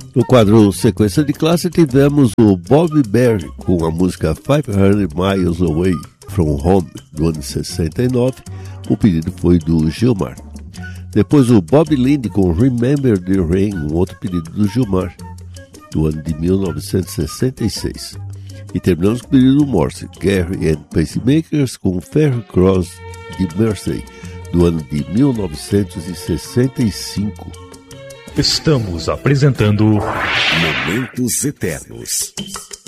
No quadro Sequência de Classe tivemos o Bobby Berry com a música 500 Miles Away From Home, do ano 69. O pedido foi do Gilmar. Depois o Bob Lind com Remember the Rain, um outro pedido do Gilmar, do ano de 1966. E terminamos com o pedido do Morse, Gary and Pacemakers com Ferry Cross de Mersey, do ano de 1965. Estamos apresentando Momentos Eternos.